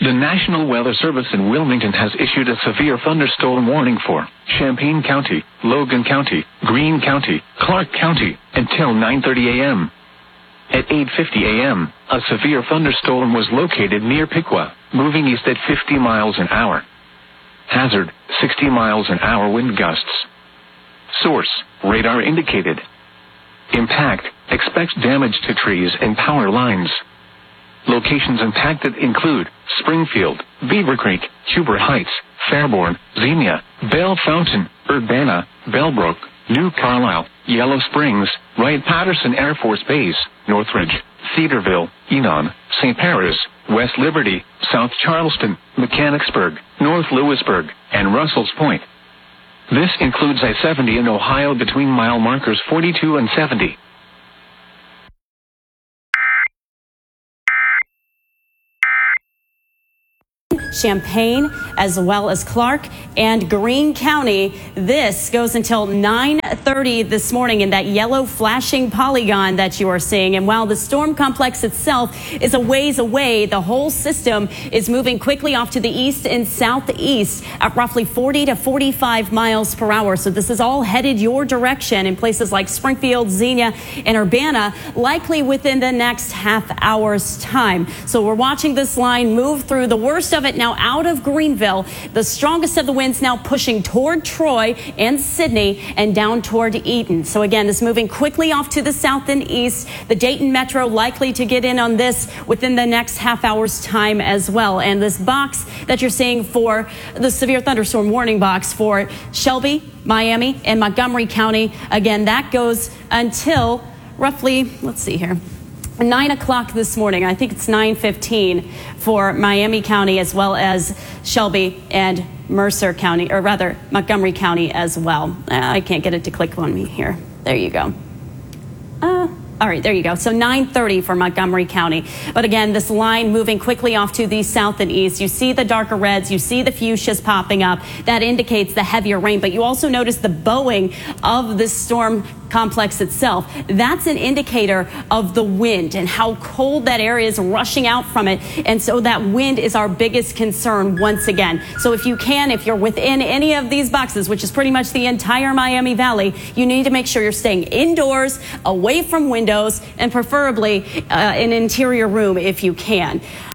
The National Weather Service in Wilmington has issued a severe thunderstorm warning for Champaign County, Logan County, Greene County, Clark County, until 9:30 a.m. At 8:50 a.m., a severe thunderstorm was located near Piqua, moving east at 50 miles an hour. Hazard, 60 miles an hour wind gusts. Source, radar indicated. Impact, expects damage to trees and power lines. Locations impacted include Springfield, Beaver Creek, Huber Heights, Fairborn, Xenia, Belle Fountain, Urbana, Bellbrook, New Carlisle, Yellow Springs, Wright-Patterson Air Force Base, Northridge, Cedarville, Enon, St. Paris, West Liberty, South Charleston, Mechanicsburg, North Lewisburg, and Russell's Point. This includes I-70 in Ohio between mile markers 42 and 70. Champaign, as well as Clark and Greene County. This goes until 9:30 this morning in that yellow flashing polygon that you are seeing. And while the storm complex itself is a ways away, the whole system is moving quickly off to the east and southeast at roughly 40 to 45 miles per hour. So this is all headed your direction in places like Springfield, Xenia, and Urbana, likely within the next half hour's time. So we're watching this line move through, the worst of it now out of Greenville. The strongest of the winds now pushing toward Troy and Sidney and down toward Eaton. So again, this moving quickly off to the south and east. The Dayton Metro likely to get in on this within the next half hour's time as well. And this box that you're seeing for the severe thunderstorm warning box for Shelby, Miami, and Montgomery County, again, that goes until roughly, let's see here, 9 o'clock this morning. I think it's 9:15 for Miami County as well as Shelby and Mercer County, or rather Montgomery County as well. I can't get it to click on me here. There you go. All right, there you go. So 9:30 for Montgomery County. But again, this line moving quickly off to the south and east. You see the darker reds, you see the fuchsias popping up. That indicates the heavier rain, but you also notice the bowing of this storm complex itself. That's an indicator of the wind and how cold that area is rushing out from it. And so that wind is our biggest concern once again. So if you can, if you're within any of these boxes, which is pretty much the entire Miami Valley, you need to make sure you're staying indoors, away from windows, and preferably an interior room if you can.